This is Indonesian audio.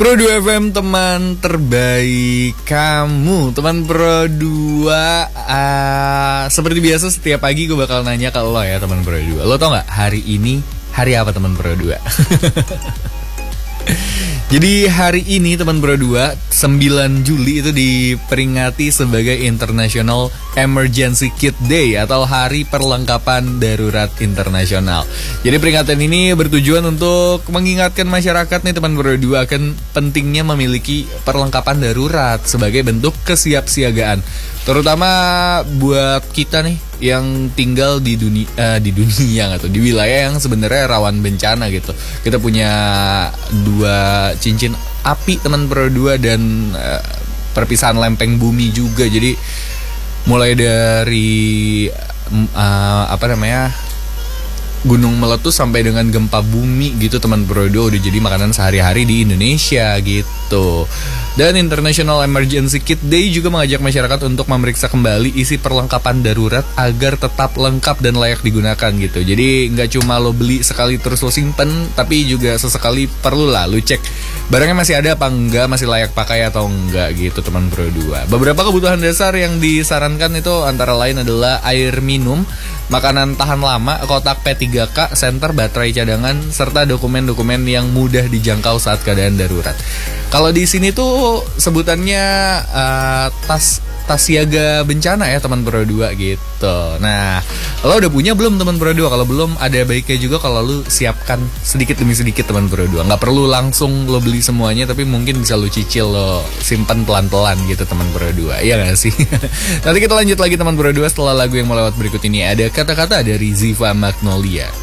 Pro 2 FM, teman terbaik kamu. Teman Pro 2, seperti biasa setiap pagi gue bakal nanya ke lo ya teman Pro 2. Lo tau gak hari ini hari apa teman Pro 2? Jadi hari ini teman Pro 2, 9 Juli itu diperingati sebagai International Emergency Kit Day atau Hari Perlengkapan Darurat Internasional. Jadi peringatan ini bertujuan untuk mengingatkan masyarakat nih teman Pro 2 akan pentingnya memiliki perlengkapan darurat sebagai bentuk kesiapsiagaan. Terutama buat kita nih yang tinggal di dunia atau di wilayah yang sebenarnya rawan bencana gitu. Kita punya 2 cincin api teman Pro 2 dan perpisahan lempeng bumi juga. Jadi mulai dari gunung meletus sampai dengan gempa bumi gitu teman Pro 2 udah jadi makanan sehari-hari di Indonesia gitu. Dan International Emergency Kit Day juga mengajak masyarakat untuk memeriksa kembali isi perlengkapan darurat agar tetap lengkap dan layak digunakan gitu. Jadi nggak cuma lo beli sekali terus lo simpen, tapi juga sesekali perlu lah lo cek barangnya masih ada apa enggak, masih layak pakai atau enggak gitu teman Pro 2. Beberapa kebutuhan dasar yang disarankan itu antara lain adalah air minum, makanan tahan lama, kotak P3K, senter, baterai cadangan, serta dokumen-dokumen yang mudah dijangkau saat keadaan darurat. Kalau di sini tuh sebutannya tas siaga bencana ya teman Pro 2 gitu. Nah, lo udah punya belum teman Pro 2? Kalau belum, ada baiknya juga kalau lo siapkan sedikit demi sedikit teman Pro 2. Nggak perlu langsung lo beli semuanya, tapi mungkin bisa lo cicil, lo simpan pelan-pelan gitu teman Pro 2. Iya nggak sih? Nanti kita lanjut lagi teman Pro 2 setelah lagu yang mau lewat berikut ini. Ada kata-kata dari Ziva Magnolia.